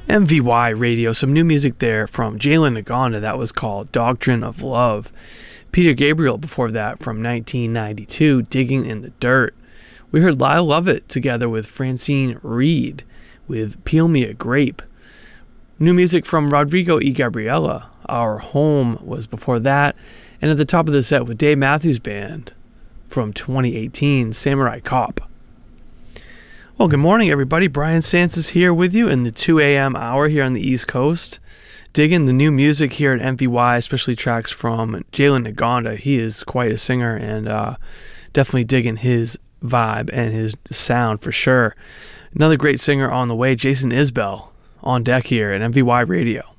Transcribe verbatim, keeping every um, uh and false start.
M V Y Radio, some new music there from Jalen Naganda. That was called Doctrine of Love. Peter Gabriel before that from nineteen ninety-two, Digging in the Dirt. We heard Lyle Lovett together with Francine Reed with Peel Me a Grape. New music from Rodrigo y Gabriela, Our Home was before that. And at the top of the set with Dave Matthews Band from twenty eighteen, Samurai Cop. Well, good morning, everybody. Brian Sands is here with you in the two a.m. hour here on the East Coast. Digging the new music here at M V Y, especially tracks from Jalen Naganda. He is quite a singer, and uh, definitely digging his vibe and his sound for sure. Another great singer on the way, Jason Isbell, on deck here at M V Y Radio.